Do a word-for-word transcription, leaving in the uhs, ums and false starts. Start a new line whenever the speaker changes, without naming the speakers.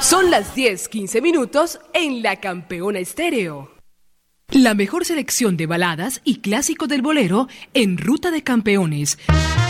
Son las diez quince minutos en La Campeona Estéreo. La mejor selección de baladas y clásicos del bolero en Ruta de Campeones.